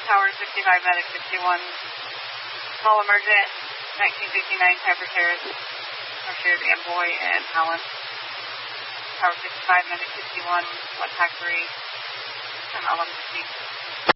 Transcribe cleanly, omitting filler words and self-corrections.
Tower 65, Medic 61. Small emergent, 1959 Cyber Terrace. Shared Amboy and Holland. Tower 65, Medic 61, West Hackberry, 1150.